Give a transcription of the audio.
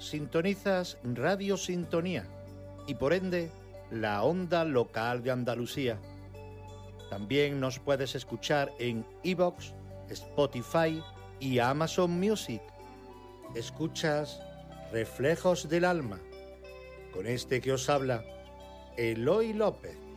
sintonizas Radio Sintonía y por ende la onda local de Andalucía. También nos puedes escuchar en iVoox, Spotify y Amazon Music. Escuchas Reflejos del Alma. Con este que os habla, Eloy López.